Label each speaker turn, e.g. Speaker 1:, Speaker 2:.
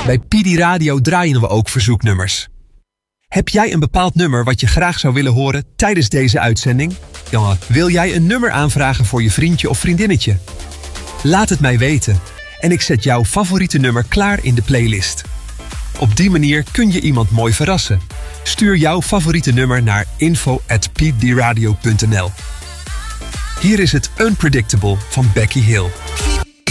Speaker 1: Bij PD Radio draaien we ook verzoeknummers. Heb jij een bepaald nummer wat je graag zou willen horen tijdens deze uitzending? Ja, wil jij een nummer aanvragen voor je vriendje of vriendinnetje? Laat het mij weten en ik zet jouw favoriete nummer klaar in de playlist. Op die manier kun je iemand mooi verrassen. Stuur jouw favoriete nummer naar info@pdradio.nl. Hier is het Unpredictable van Becky Hill.